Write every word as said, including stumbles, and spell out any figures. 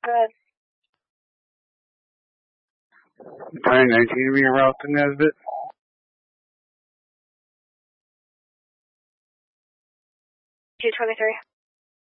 Good. nine nineteen being route to Nesbit. two twenty-three.